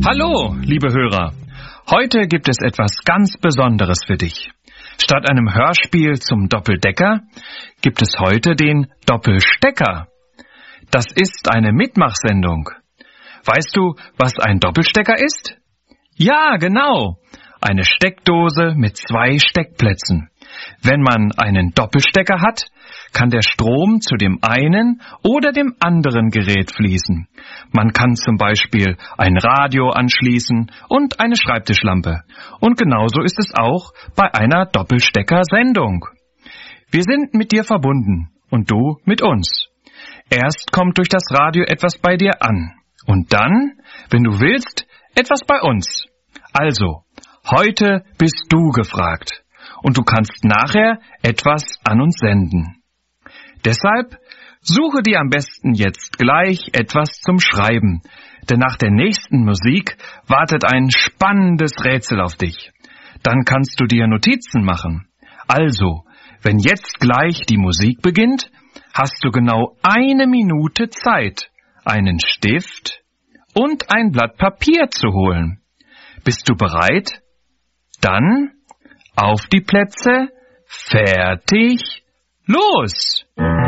Hallo, liebe Hörer. Heute gibt es etwas ganz Besonderes für dich. Statt einem Hörspiel zum Doppeldecker gibt es heute den Doppelstecker. Das ist eine Mitmachsendung. Weißt du, was ein Doppelstecker ist? Ja, genau. Eine Steckdose mit 2 Steckplätzen. Wenn man einen Doppelstecker hat, kann der Strom zu dem einen oder dem anderen Gerät fließen. Man kann zum Beispiel ein Radio anschließen und eine Schreibtischlampe. Und genauso ist es auch bei einer Doppelstecker-Sendung. Wir sind mit dir verbunden und du mit uns. Erst kommt durch das Radio etwas bei dir an und dann, wenn du willst, etwas bei uns. Also, heute bist du gefragt. Und du kannst nachher etwas an uns senden. Deshalb suche dir am besten jetzt gleich etwas zum Schreiben, denn nach der nächsten Musik wartet ein spannendes Rätsel auf dich. Dann kannst du dir Notizen machen. Also, wenn jetzt gleich die Musik beginnt, hast du genau 1 Minute Zeit, einen Stift und ein Blatt Papier zu holen. Bist du bereit? Dann auf die Plätze, fertig, los!